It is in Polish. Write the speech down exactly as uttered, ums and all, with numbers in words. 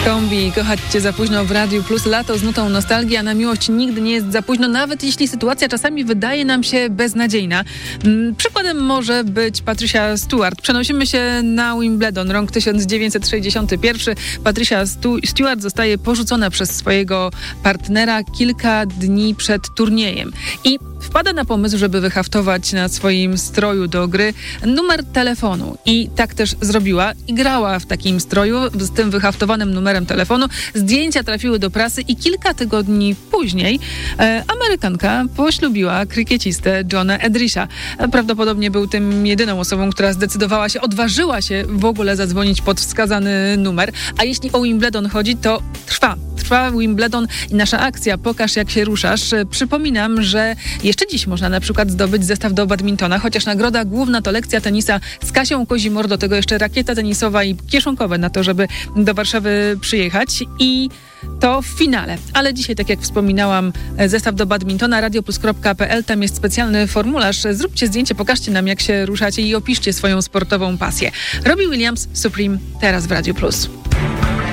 Kombi, kochać cię za późno w Radiu Plus, lato z nutą nostalgii, a na miłość nigdy nie jest za późno, nawet jeśli sytuacja czasami wydaje nam się beznadziejna. Przykładem może być Patricia Stewart. Przenosimy się na Wimbledon, rok tysiąc dziewięćset sześćdziesiąty pierwszy. Patricia Stu- Stewart zostaje porzucona przez swojego partnera kilka dni przed turniejem i wpada na pomysł, żeby wyhaftować na swoim stroju do gry numer telefonu. I tak też zrobiła i grała w takim stroju z tym wyhaftowanym numerem telefonu. Zdjęcia trafiły do prasy i kilka tygodni później e, Amerykanka poślubiła krykiecistę Johna Edrisha. E, prawdopodobnie był tym jedyną osobą, która zdecydowała się, odważyła się w ogóle zadzwonić pod wskazany numer. A jeśli o Wimbledon chodzi, to trwa. Trwa Wimbledon i nasza akcja Pokaż jak się ruszasz. Przypominam, że jeszcze dziś można na przykład zdobyć zestaw do badmintona, chociaż nagroda główna to lekcja tenisa z Kasią Kozimor, do tego jeszcze rakieta tenisowa i kieszonkowe na to, żeby do Warszawy przyjechać i to w finale. Ale dzisiaj, tak jak wspominałam, zestaw do badmintona radioplus kropka pe el, tam jest specjalny formularz. Zróbcie zdjęcie, pokażcie nam jak się ruszacie i opiszcie swoją sportową pasję. Robbie Williams, Supreme, teraz w Radiu Plus.